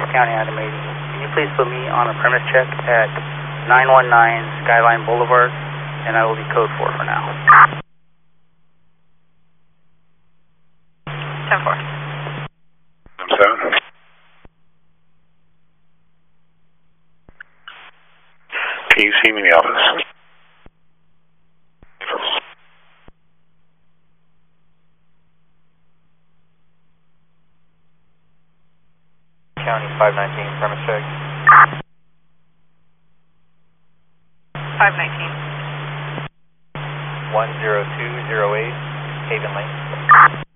County Item 80. Can you please put me on a premise check at 919 Skyline Boulevard, and I will be code 4 for now. 10-4. 7. Can you see me in the office? County 519, premise check. 519. 10208, Haven Lane.